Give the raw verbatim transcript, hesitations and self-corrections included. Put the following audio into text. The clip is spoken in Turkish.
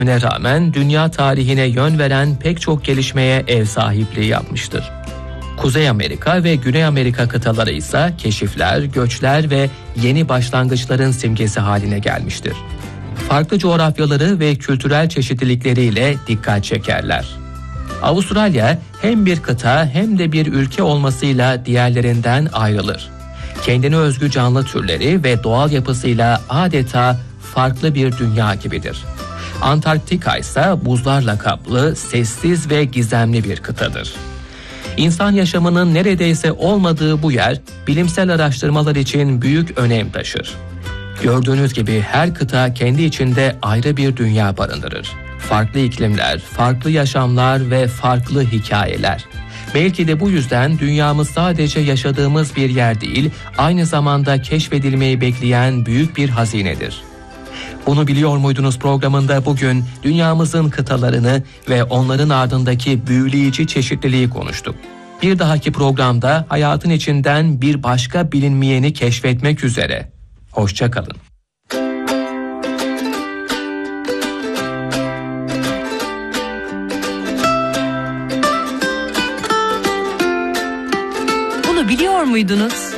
Ne rağmen dünya tarihine yön veren pek çok gelişmeye ev sahipliği yapmıştır. Kuzey Amerika ve Güney Amerika kıtaları ise keşifler, göçler ve yeni başlangıçların simgesi haline gelmiştir. Farklı coğrafyaları ve kültürel çeşitlilikleriyle dikkat çekerler. Avustralya hem bir kıta hem de bir ülke olmasıyla diğerlerinden ayrılır. Kendine özgü canlı türleri ve doğal yapısıyla adeta farklı bir dünya gibidir. Antarktika ise buzlarla kaplı, sessiz ve gizemli bir kıtadır. İnsan yaşamının neredeyse olmadığı bu yer, bilimsel araştırmalar için büyük önem taşır. Gördüğünüz gibi her kıta kendi içinde ayrı bir dünya barındırır. Farklı iklimler, farklı yaşamlar ve farklı hikayeler. Belki de bu yüzden dünyamız sadece yaşadığımız bir yer değil, aynı zamanda keşfedilmeyi bekleyen büyük bir hazinedir. Bunu biliyor muydunuz programında bugün dünyamızın kıtalarını ve onların ardındaki büyüleyici çeşitliliği konuştuk. Bir dahaki programda hayatın içinden bir başka bilinmeyeni keşfetmek üzere. Hoşça kalın. Bunu biliyor muydunuz?